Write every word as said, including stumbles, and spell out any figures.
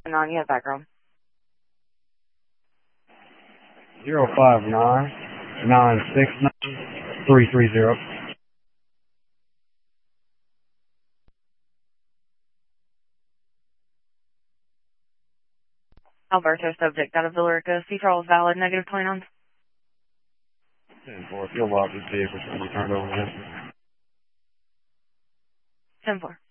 nine, you have background. Zero five nine nine six nine three three zero. Alberto, subject out of Villarica. C. Charles, valid, negative twenty-nine. ten four, if you'll lock this vehicle, it's going to be turned over to him. ten four.